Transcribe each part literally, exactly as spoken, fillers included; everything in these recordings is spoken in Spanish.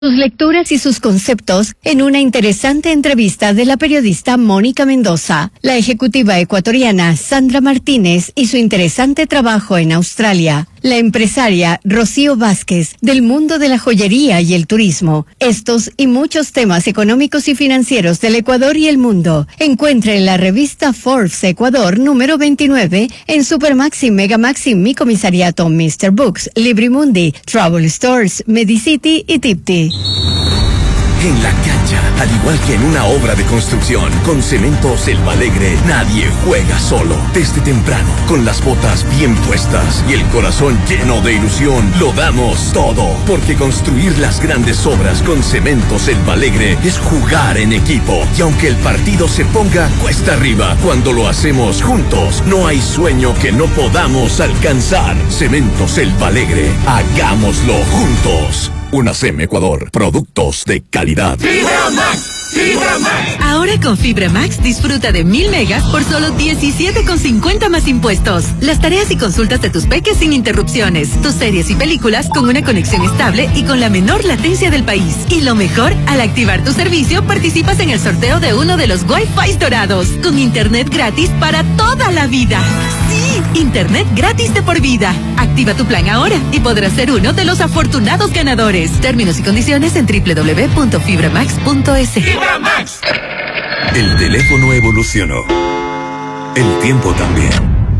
sus lecturas y sus conceptos en una interesante entrevista de la periodista Mónica Mendoza, la ejecutiva ecuatoriana Sandra Martínez y su interesante trabajo en Australia, la empresaria Rocío Vázquez del mundo de la joyería y el turismo. Estos y muchos temas económicos y financieros del Ecuador y el mundo. Encuentre en la revista Forbes Ecuador número veintinueve en Supermaxi, Megamaxi, Mi Comisariato, mister Books, Librimundi, Travel Stores, Medicity y Tipti. En la cancha, al igual que en una obra de construcción, con Cementos Selva Alegre, nadie juega solo. Desde temprano, con las botas bien puestas y el corazón lleno de ilusión, lo damos todo. Porque construir las grandes obras con Cementos Selva Alegre es jugar en equipo. Y aunque el partido se ponga cuesta arriba, cuando lo hacemos juntos, no hay sueño que no podamos alcanzar. Cementos Selva Alegre, hagámoslo juntos. UNACEM Ecuador, productos de calidad. ¡Fibra Max! ¡Fibra Max! Ahora con Fibra Max disfruta de mil megas por solo diecisiete con cincuenta más impuestos. Las tareas y consultas de tus peques sin interrupciones. Tus series y películas con una conexión estable y con la menor latencia del país. Y lo mejor, al activar tu servicio participas en el sorteo de uno de los Wi-Fi dorados. Con internet gratis para toda la vida. ¡Sí! Internet gratis de por vida. Activa tu plan ahora y podrás ser uno de los afortunados ganadores. Términos y condiciones en doble u doble u doble u punto fibra max punto es. ¡Fibra Max! El teléfono evolucionó. El tiempo también.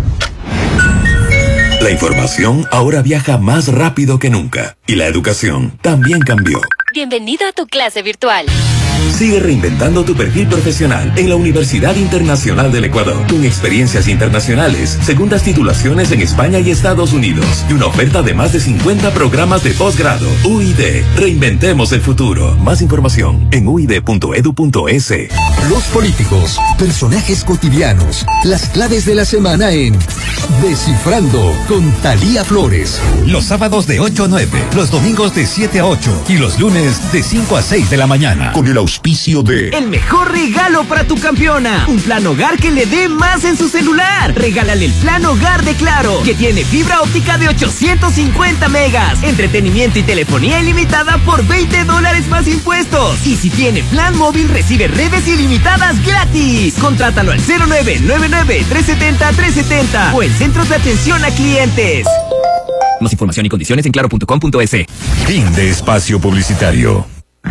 La información ahora viaja más rápido que nunca. Y la educación también cambió. Bienvenido a tu clase virtual. Sigue reinventando tu perfil profesional en la Universidad Internacional del Ecuador, con experiencias internacionales, segundas titulaciones en España y Estados Unidos, y una oferta de más de cincuenta programas de posgrado. U I D, reinventemos el futuro. Más información en u i d punto edu punto es. Los políticos, personajes cotidianos, las claves de la semana en Descifrando con Thalía Flores. Los sábados de ocho a nueve, los domingos de siete a ocho y los lunes de cinco a seis de la mañana. Con el auspicio de el mejor regalo para tu campeona, un plan hogar que le dé más en su celular. Regálale el plan hogar de Claro, que tiene fibra óptica de ochocientos cincuenta megas, entretenimiento y telefonía ilimitada por veinte dólares más impuestos. Y si tiene plan móvil, recibe redes ilimitadas gratis. Contrátalo al cero nueve nueve nueve, tres siete cero, tres siete cero o en centros de atención a clientes. Más información y condiciones en claro punto com punto es. Fin de espacio publicitario.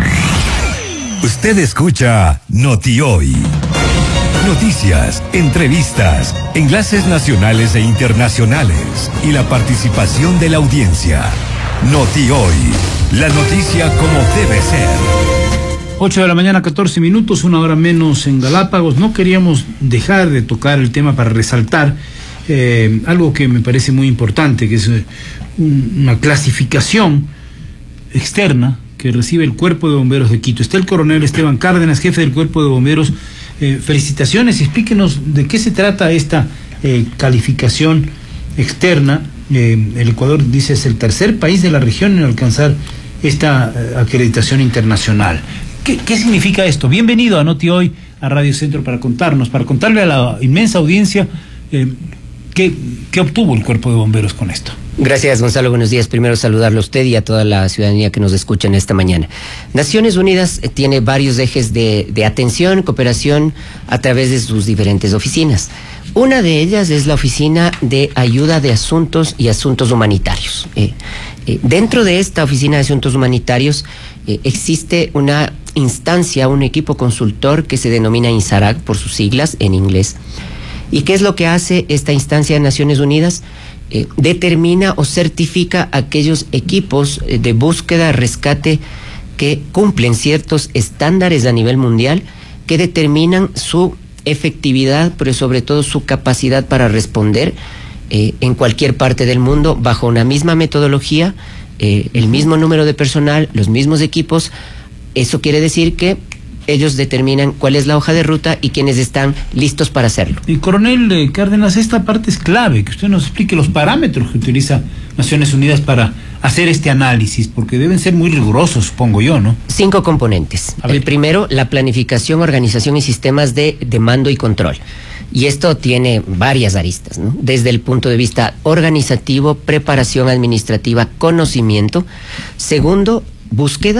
Usted escucha Noti Hoy. Noticias, entrevistas, enlaces nacionales e internacionales y la participación de la audiencia. Noti Hoy, la noticia como debe ser. ocho de la mañana, catorce minutos, una hora menos en Galápagos. No queríamos dejar de tocar el tema para resaltar eh, algo que me parece muy importante, que es eh, un, una clasificación externa que recibe el Cuerpo de Bomberos de Quito. Está el coronel Esteban Cárdenas, jefe del Cuerpo de Bomberos. Eh, felicitaciones, explíquenos de qué se trata esta eh, calificación externa. Eh, el Ecuador, dice, es el tercer país de la región en alcanzar esta eh, acreditación internacional. ¿Qué, ¿Qué significa esto? Bienvenido a Noti Hoy, a Radio Centro, para contarnos, para contarle a la inmensa audiencia eh, qué, qué obtuvo el Cuerpo de Bomberos con esto. Gracias, Gonzalo. Buenos días. Primero saludarlo a usted y a toda la ciudadanía que nos escucha en esta mañana. Naciones Unidas tiene varios ejes de, de atención, cooperación a través de sus diferentes oficinas. Una de ellas es la Oficina de Ayuda de Asuntos y Asuntos Humanitarios. Eh, eh, dentro de esta Oficina de Asuntos Humanitarios eh, existe una instancia, un equipo consultor que se denomina INSARAC por sus siglas en inglés. ¿Y qué es lo que hace esta instancia de Naciones Unidas? Eh, determina o certifica aquellos equipos eh, de búsqueda, rescate que cumplen ciertos estándares a nivel mundial, que determinan su efectividad, pero sobre todo su capacidad para responder eh, en cualquier parte del mundo bajo una misma metodología, eh, el mismo número de personal, los mismos equipos. Eso quiere decir que ellos determinan cuál es la hoja de ruta y quiénes están listos para hacerlo. Y coronel eh, Cárdenas, esta parte es clave, que usted nos explique los parámetros que utiliza Naciones Unidas para hacer este análisis, porque deben ser muy rigurosos, supongo yo, ¿no? Cinco componentes. El primero, la planificación, organización y sistemas de, de mando y control. Y esto tiene varias aristas, ¿no? Desde el punto de vista organizativo, preparación administrativa, conocimiento. Segundo, búsqueda.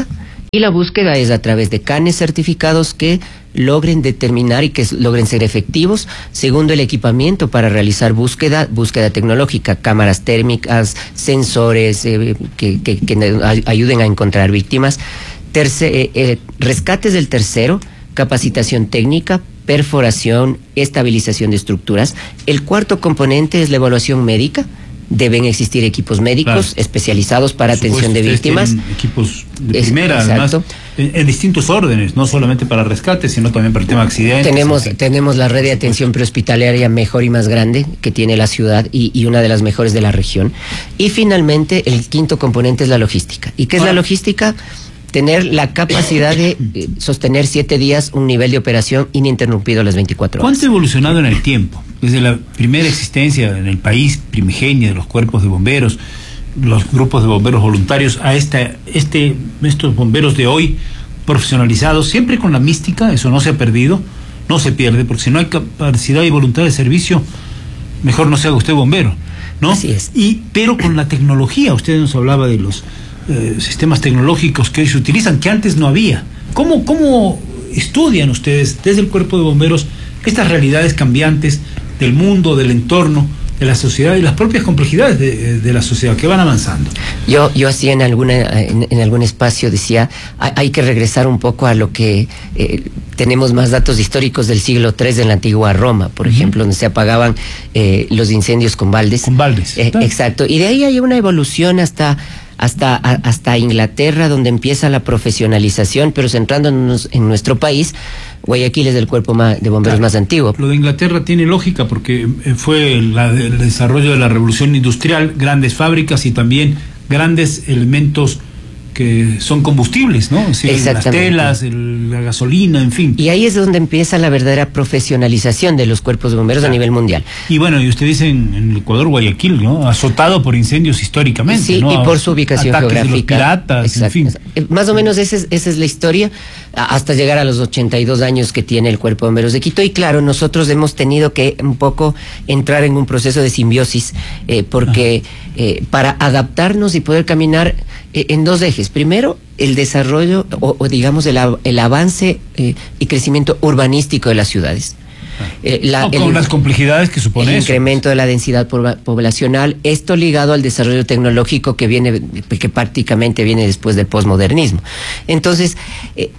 Y la búsqueda es a través de canes certificados que logren determinar y que logren ser efectivos. Segundo, el equipamiento para realizar búsqueda, búsqueda tecnológica, cámaras térmicas, sensores eh, que, que, que ayuden a encontrar víctimas. Terce, eh, eh, rescates del tercero, capacitación técnica, perforación, estabilización de estructuras. El cuarto componente es la evaluación médica. Deben existir equipos médicos claro. especializados para Por supuesto, atención de víctimas. Equipos de es, primera, exacto. además, en, en distintos órdenes, no solamente para rescate, sino también para el tema de accidentes. Tenemos, tenemos la red de atención prehospitalaria mejor y más grande que tiene la ciudad y, y una de las mejores de la región. Y finalmente, el quinto componente es la logística. ¿Y qué es ah. la logística? Tener la capacidad de eh, sostener siete días un nivel de operación ininterrumpido a las veinticuatro horas. ¿Cuánto ha evolucionado en el tiempo? Desde la primera existencia en el país primigenia de los cuerpos de bomberos, los grupos de bomberos voluntarios, a esta, este, estos bomberos de hoy profesionalizados, siempre con la mística, eso no se ha perdido, no se pierde, porque si no hay capacidad y voluntad de servicio, mejor no se haga usted bombero, ¿no? Así es. Y, pero con la tecnología, usted nos hablaba de los Eh, sistemas tecnológicos que hoy se utilizan, que antes no había. ¿Cómo, cómo estudian ustedes desde el cuerpo de bomberos estas realidades cambiantes del mundo, del entorno, de la sociedad y las propias complejidades de, de la sociedad que van avanzando? Yo, yo hacía en alguna, en, en algún espacio decía, hay, hay que regresar un poco a lo que eh, tenemos más datos históricos del siglo tres en la antigua Roma, por uh-huh. ejemplo, donde se apagaban eh, los incendios con baldes. Con baldes. Eh, exacto. Y de ahí hay una evolución hasta hasta hasta Inglaterra, donde empieza la profesionalización, pero centrándonos en nuestro país, Guayaquil es el cuerpo más, de bomberos claro. más antiguo. Lo de Inglaterra tiene lógica porque fue la, el desarrollo de la revolución industrial, grandes fábricas y también grandes elementos que son combustibles, ¿no? Es decir, las telas, el, la gasolina, en fin. Y ahí es donde empieza la verdadera profesionalización de los cuerpos de bomberos claro. a nivel mundial. Y bueno, y usted dice en, en el Ecuador, Guayaquil, ¿no? Azotado por incendios históricamente, sí, ¿no? y por su ubicación Ataques geográfica. De los piratas, exacto, en fin. Exacto. Más o menos esa es, esa es la historia, hasta llegar a los ochenta y dos años que tiene el Cuerpo de Bomberos de Quito. Y claro, nosotros hemos tenido que un poco entrar en un proceso de simbiosis, eh, porque eh, para adaptarnos y poder caminar eh, en dos ejes. Primero, el desarrollo o, o digamos el, el avance eh, y crecimiento urbanístico de las ciudades. Eh, la, o con el, las complejidades que supone el eso. incremento de la densidad poblacional, esto ligado al desarrollo tecnológico que viene, que prácticamente viene después del posmodernismo. Entonces, eh,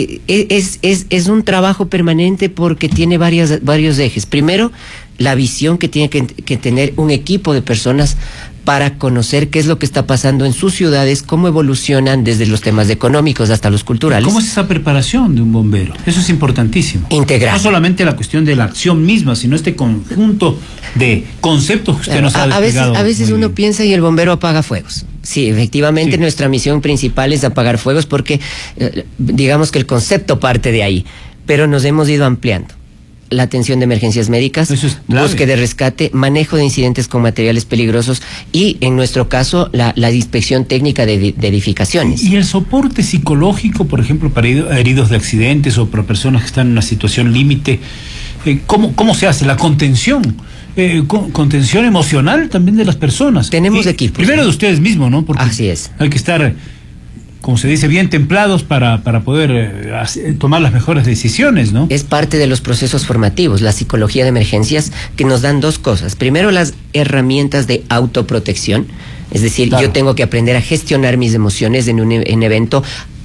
es, es, es un trabajo permanente porque tiene varias, varios ejes. Primero, la visión que tiene que, que tener un equipo de personas para conocer qué es lo que está pasando en sus ciudades, cómo evolucionan desde los temas económicos hasta los culturales. ¿Cómo es esa preparación de un bombero? Eso es importantísimo. Integral. No solamente la cuestión de la acción misma, sino este conjunto de conceptos que usted claro, nos ha a, a veces, a veces uno bien. piensa y el bombero apaga fuegos. Sí, efectivamente sí. Nuestra misión principal es apagar fuegos porque eh, digamos que el concepto parte de ahí, pero nos hemos ido ampliando. La atención de emergencias médicas, búsqueda de rescate, manejo de incidentes con materiales peligrosos y, en nuestro caso, la, la inspección técnica de, de edificaciones. ¿Y el soporte psicológico, por ejemplo, para heridos de accidentes o para personas que están en una situación límite? Eh, ¿cómo, ¿Cómo se hace? La contención. Eh, con, contención emocional también de las personas. Tenemos y, equipos. Primero de ustedes mismos, ¿no? Porque así es. Hay que estar, como se dice, bien templados para, para poder eh, hacer, tomar las mejores decisiones, ¿no? Es parte de los procesos formativos, la psicología de emergencias, que nos dan dos cosas. Primero, las herramientas de autoprotección, es decir, claro. Yo tengo que aprender a gestionar mis emociones en un en evento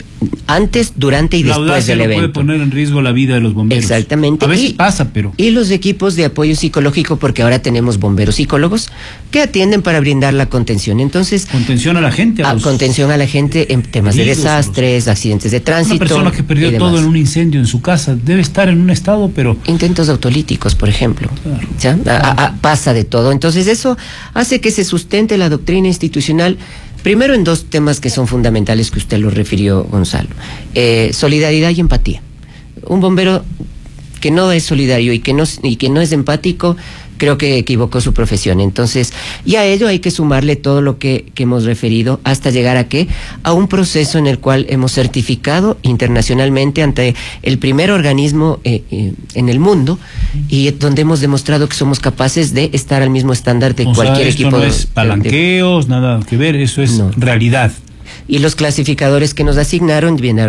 antes, durante y la después del no evento. Puede poner en riesgo la vida de los bomberos. Exactamente. A veces y, pasa, pero... Y los equipos de apoyo psicológico, porque ahora tenemos bomberos psicólogos que atienden para brindar la contención. Entonces... Contención a la gente. A a, los contención a la gente en temas de desastres, los... accidentes de tránsito. Una persona que perdió todo en un incendio en su casa debe estar en un estado, pero... Intentos autolíticos, por ejemplo. Claro. ¿Ya? Claro. A, a, pasa de todo. Entonces eso hace que se sustente la doctrina institucional. Primero en dos temas que son fundamentales que usted lo refirió, Gonzalo. Eh, solidaridad y empatía. Un bombero que no es solidario y que no, y que no es empático, creo que equivocó su profesión. Entonces, y a ello hay que sumarle todo lo que, que hemos referido hasta llegar a qué, a un proceso en el cual hemos certificado internacionalmente ante el primer organismo eh, eh, en el mundo y donde hemos demostrado que somos capaces de estar al mismo estándar de o cualquier sea, esto equipo. No es palanqueos, de... nada que ver, eso es no. realidad. y los clasificadores que nos asignaron vienen